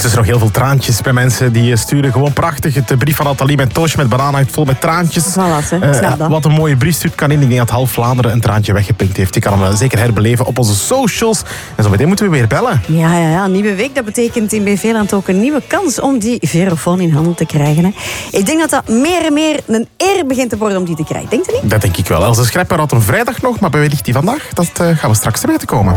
Ondertussen nog heel veel traantjes bij mensen die sturen. Gewoon prachtig. Het brief van Nathalie met toosje met banaan hangt vol met traantjes. Voilà, snap dat. Wat een mooie brief stuurt kan in. Ik denk dat half Vlaanderen een traantje weggepinkt heeft. Je kan hem zeker herbeleven op onze socials. En zo meteen moeten we weer bellen. Ja. Nieuwe week, dat betekent in BV-land ook een nieuwe kans om die verofoon in handen te krijgen. Hè. Ik denk dat dat meer en meer een eer begint te worden om die te krijgen. Denkt u niet? Dat denk ik wel. Als een schrijper had een vrijdag nog, maar bij wie ligt die vandaag? Dat gaan we straks te weten komen.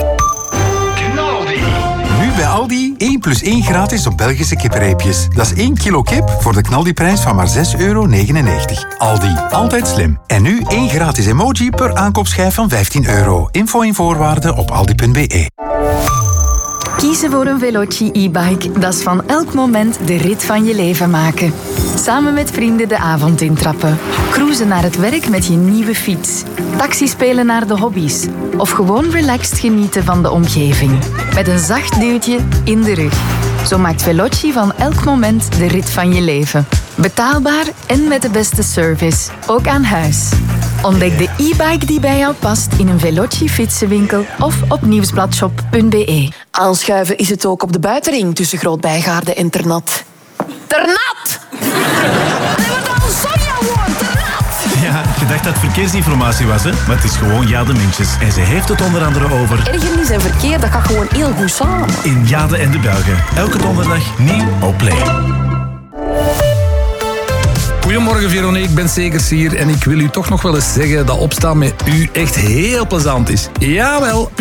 Nu bij Aldi 1 + 1 gratis op Belgische kippenreepjes. Dat is 1 kilo kip voor de knaldiprijs van maar €6,99. Aldi, altijd slim. En nu 1 gratis emoji per aankoopschijf van €15. Info en voorwaarden op aldi.be. Kiezen voor een Veloci e-bike, dat is van elk moment de rit van je leven maken. Samen met vrienden de avond intrappen. Cruisen naar het werk met je nieuwe fiets. Taxi spelen naar de hobby's. Of gewoon relaxed genieten van de omgeving. Met een zacht duwtje in de rug. Zo maakt Veloci van elk moment de rit van je leven. Betaalbaar en met de beste service. Ook aan huis. Ontdek de e-bike die bij jou past in een Veloci fietsenwinkel of op nieuwsbladshop.be. Aanschuiven is het ook op de buitenring tussen Groot-Bijgaarden en Ternat. Ternat! Ja, je dacht dat het verkeersinformatie was, hè? Maar het is gewoon Jade Mintjes. En ze heeft het onder andere over... Ergernis en verkeer, dat gaat gewoon heel goed samen. In Jade en de Belgen. Elke donderdag nieuw op Play. Goedemorgen Veronique, ik ben Segers hier en ik wil u toch nog wel eens zeggen dat opstaan met u echt heel plezant is. Jawel.